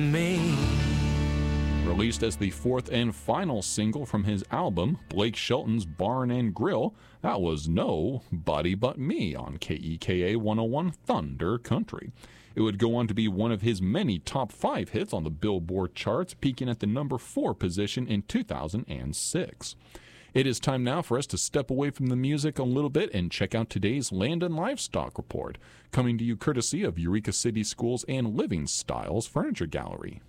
Me. Released as the fourth and final single from his album, Blake Shelton's Barn and Grill, that was Nobody But Me on KEKA 101 Thunder Country. It would go on to be one of his many top 5 hits on the Billboard charts, peaking at the number 4 position in 2006. It is time now for us to step away from the music a little bit and check out today's Land and Livestock Report, coming to you courtesy of Eureka City Schools and Living Styles Furniture Gallery.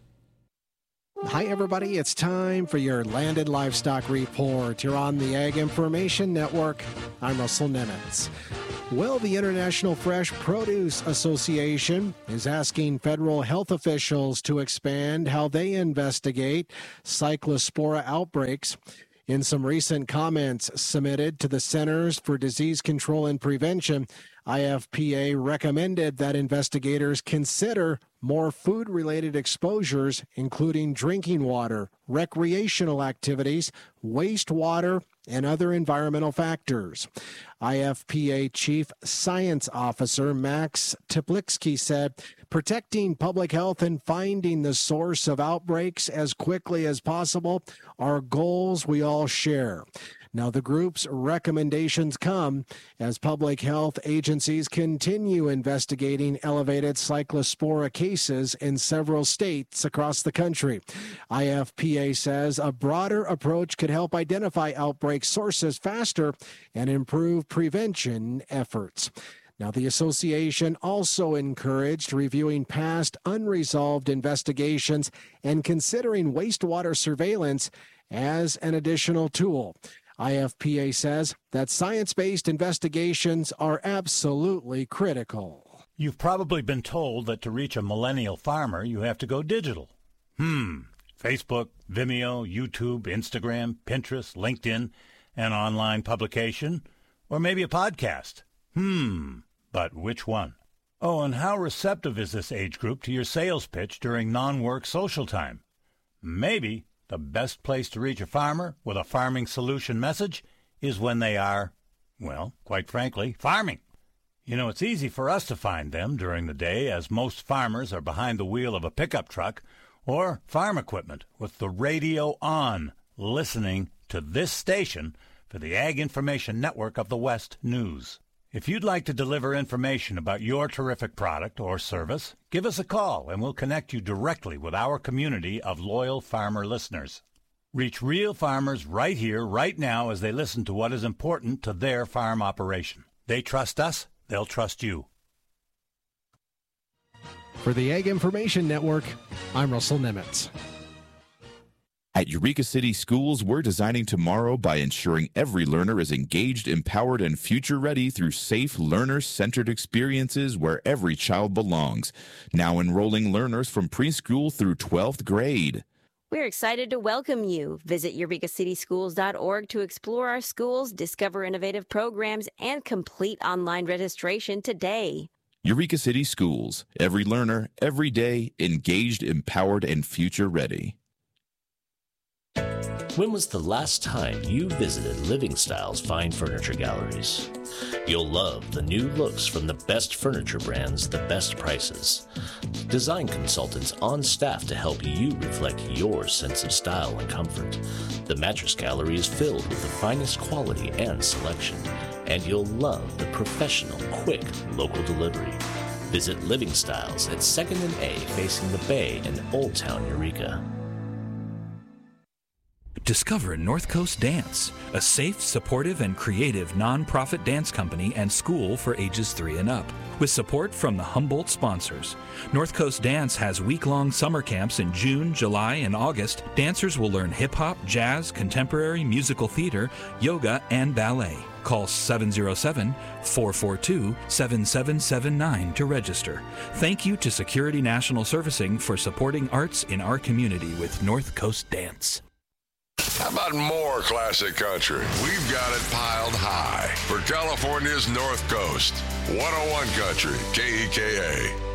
Hi, everybody. It's time for your Land and Livestock Report. You're on the Ag Information Network. I'm Russell Nemitz. Well, the International Fresh Produce Association is asking federal health officials to expand how they investigate cyclospora outbreaks. In some recent comments submitted to the Centers for Disease Control and Prevention, IFPA recommended that investigators consider more food-related exposures, including drinking water, recreational activities, wastewater, and other environmental factors. IFPA Chief Science Officer Max Teplitsky said, protecting public health and finding the source of outbreaks as quickly as possible are goals we all share. Now, the group's recommendations come as public health agencies continue investigating elevated cyclospora cases in several states across the country. IFPA says a broader approach could help identify outbreak sources faster and improve prevention efforts. Now, the association also encouraged reviewing past unresolved investigations and considering wastewater surveillance as an additional tool. IFPA says that science-based investigations are absolutely critical. You've probably been told that to reach a millennial farmer, you have to go digital. Facebook, Vimeo, YouTube, Instagram, Pinterest, LinkedIn, an online publication, or maybe a podcast. But which one? Oh, and how receptive is this age group to your sales pitch during non-work social time? Maybe the best place to reach a farmer with a farming solution message is when they are, well, quite frankly, farming. You know, it's easy for us to find them during the day as most farmers are behind the wheel of a pickup truck or farm equipment with the radio on, listening to this station for the Ag Information Network of the West News. If you'd like to deliver information about your terrific product or service, give us a call and we'll connect you directly with our community of loyal farmer listeners. Reach real farmers right here, right now, as they listen to what is important to their farm operation. They trust us, they'll trust you. For the Ag Information Network, I'm Russell Nemitz. At Eureka City Schools, we're designing tomorrow by ensuring every learner is engaged, empowered, and future-ready through safe, learner-centered experiences where every child belongs. Now enrolling learners from preschool through 12th grade. We're excited to welcome you. Visit EurekaCitySchools.org to explore our schools, discover innovative programs, and complete online registration today. Eureka City Schools. Every learner, every day, engaged, empowered, and future-ready. When was the last time you visited Living Styles Fine Furniture Galleries? You'll love the new looks from the best furniture brands, the best prices. Design consultants on staff to help you reflect your sense of style and comfort. The mattress gallery is filled with the finest quality and selection. And you'll love the professional, quick, local delivery. Visit Living Styles at 2nd and A facing the Bay in Old Town, Eureka. Discover North Coast Dance, a safe, supportive, and creative nonprofit dance company and school for ages 3 and up. With support from the Humboldt sponsors, North Coast Dance has week-long summer camps in June, July, and August. Dancers will learn hip-hop, jazz, contemporary, musical theater, yoga, and ballet. Call 707-442-7779 to register. Thank you to Security National Servicing for supporting arts in our community with North Coast Dance. How about more classic country? We've got it piled high for California's North Coast. 101 Country, KEKA.